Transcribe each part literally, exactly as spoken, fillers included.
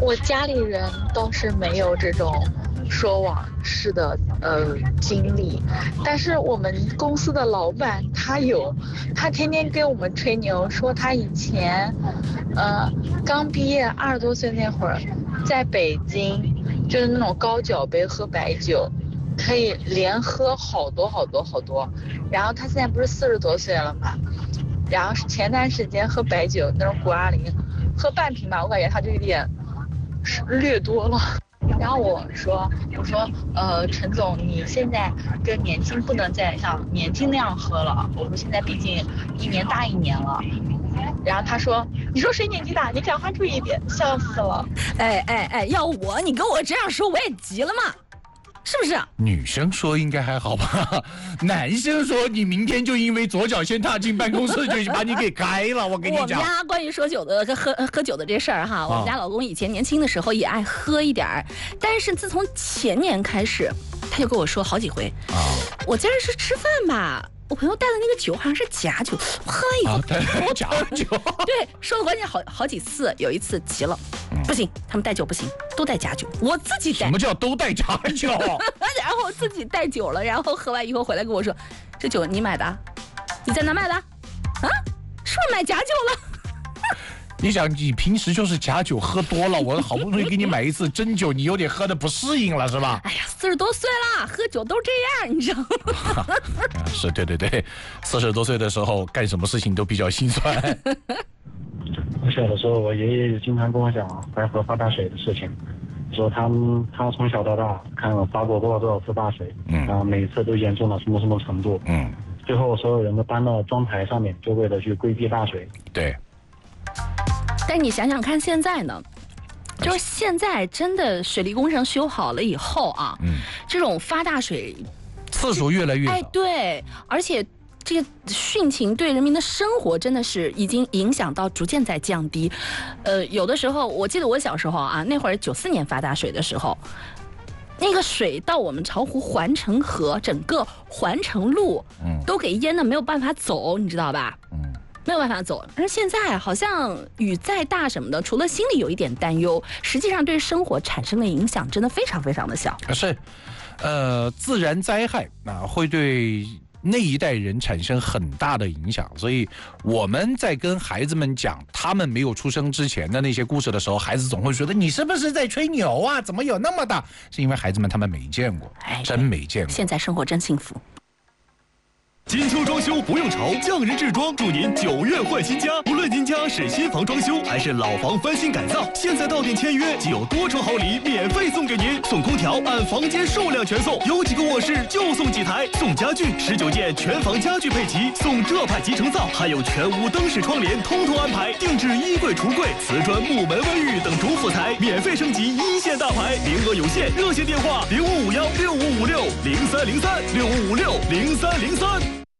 我家里人倒是没有这种说往事的呃经历，但是我们公司的老板他有，他天天跟我们吹牛说他以前，呃刚毕业二十多岁那会儿，在北京就是那种高脚杯喝白酒，可以连喝好多好多好多，然后他现在不是四十多岁了嘛，然后前段时间喝白酒那种谷阿林，喝半瓶吧，我感觉他就有点略多了。然后我说我说呃陈总，你现在跟年轻不能再像年轻那样喝了，我说现在毕竟一年大一年了。然后他说你说谁年纪大，你讲话注意一点，笑死了。 哎哎哎，要我你跟我这样说我也急了嘛，是不是？ 女生说应该还好吧，男生说你明天就因为左脚先踏进办公室就把你给开了，我跟你讲。 我们家关于说酒的喝喝酒的这事儿哈，我们家老公以前年轻的时候也爱喝一点儿，但是自从前年开始，他就跟我说好几回啊，我今儿是吃饭吧。我朋友带的那个酒好像是假酒，喝完以后、 啊、假酒， 对，说了关键好好几次，有一次急了，嗯、不行，他们带酒不行，都带假酒，我自己带。 什么叫都带假酒？ 然后自己带酒了，然后喝完以后回来跟我说，这酒你买的？你在哪买的？啊？是不是买假酒了？ 你想，你平时就是假酒喝多了，我好不容易给你买一次真酒，你有点喝的不适应了，是吧？ 哎呀，四十多岁了，喝酒都这样，你知道吗？ 啊、是，对对对，四十多岁的时候干什么事情都比较心酸。 我小的时候，我爷爷经常跟我讲白河发大水的事情，说他们他从小到大看了发过多少多少次大水，嗯，然后每次都严重到什么什么程度，嗯，最后所有人都搬到妆台上面，就为了去规避大水。 对。 但你想想看，现在呢，就是现在真的水利工程修好了以后啊，嗯，这种发大水次数越来越少。 哎，对，而且这个汛情对人民的生活真的是已经影响到逐渐在降低。呃，有的时候我记得我小时候啊，那会儿九四年发大水的时候，那个水到我们巢湖环城河整个环城路，嗯，都给淹的没有办法走，你知道吧？嗯。没有办法走，而现在好像雨再大什么的，除了心里有一点担忧，实际上对生活产生的影响真的非常非常的小。 是，呃，自然灾害啊，会对那一代人产生很大的影响，所以我们在跟孩子们讲他们没有出生之前的那些故事的时候，孩子总会觉得你是不是在吹牛啊？怎么有那么大？是因为孩子们他们没见过，哎，真没见过。 现在生活真幸福。 金秋装修不用愁，匠人制装祝您九月换新家。无论您家是新房装修还是老房翻新改造，现在到店签约即有多重好礼免费送给您，送空调按房间数量全送，有几个卧室就送几台，送家具十九件全房家具配齐，送浙派集成灶，还有全屋灯饰窗帘通通安排，定制衣柜、橱柜、瓷砖、木门、卫浴等主辅材，免费升级一线大牌，名额有限，热线电话零五五幺六五五六零三零三六五五六零三零三。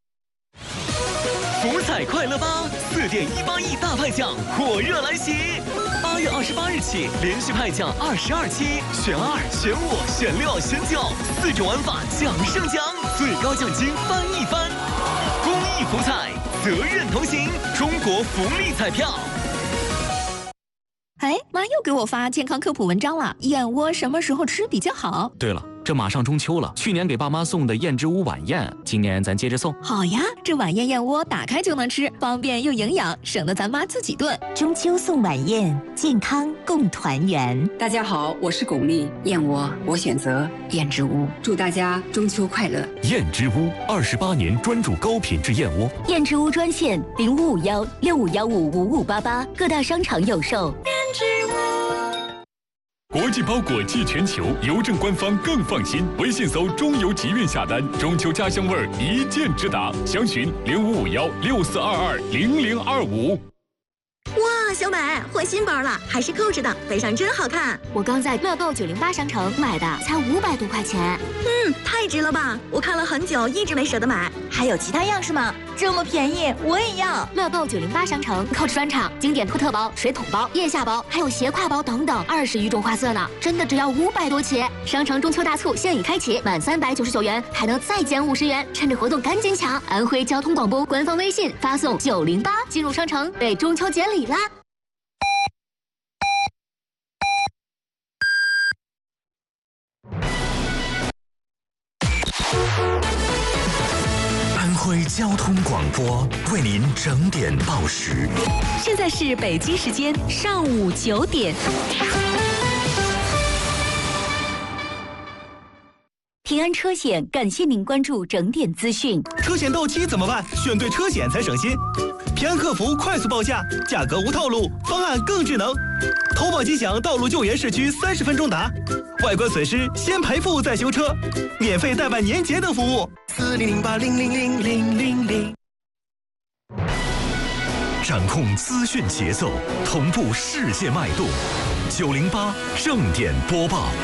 福彩快乐吧，四点一八亿大派奖火热来袭！八月二十八日起，连续派奖二十二期，选二、选五、选六、选九，四种玩法奖胜奖，最高奖金翻一番。公益福彩，责任同行，中国福利彩票。 哎，妈又给我发健康科普文章了，燕窝什么时候吃比较好？ 对了，这马上中秋了，去年给爸妈送的燕之屋晚宴，今年咱接着送。 好呀，这晚宴燕窝打开就能吃，方便又营养，省得咱妈自己炖。 中秋送晚宴，健康共团圆。 大家好，我是巩俐，燕窝我选择燕之屋，祝大家中秋快乐。 燕之屋二十八年专注高品质燕窝。 燕之屋专线零五五幺六五幺五五五八八，各大商场有售。 国际包裹寄全球，邮政官方更放心。微信搜中邮集运下单，中秋家乡味儿一键直达。详询零五五幺六四二二零零二五。 哇，小美换新包了，还是扣着的，背上真好看。 我刚在乐购九零八商城买的，才五百多块钱。 嗯，太值了吧！我看了很久，一直没舍得买。 还有其他样式吗？这么便宜，我也要！乐购九零八商城扣着专场，经典托特包、水桶包、腋下包，还有斜挎包等等，二十余种花色呢，真的只要五百多起。商城中秋大促现已开启，满三百九十九元还能再减五十元，趁着活动赶紧抢！安徽交通广播官方微信发送九零八进入商城，被中秋节礼啦！ 交通广播为您整点报时。 现在是北京时间上午九点。 平安车险感谢您关注整点资讯。 车险到期怎么办？选对车险才省心。平安客服快速报价，价格无套路，方案更智能。投保即享道路救援市区三十分钟达，外观损失先赔付再修车，免费代办年节等服务。四零零八零零零零零零。 掌控资讯节奏，同步世界脉动。九零八正点播报。